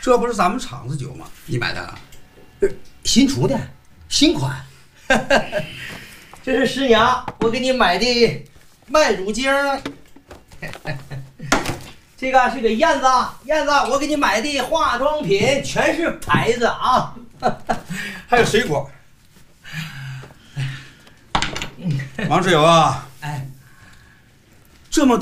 这不是咱们厂子酒吗？你买的啊？ 新出的，新款。这是师娘，我给你买的麦乳精。这个是个燕子，我给你买的化妆品全是牌子啊，还有水果。 王志友啊， 哎， 这么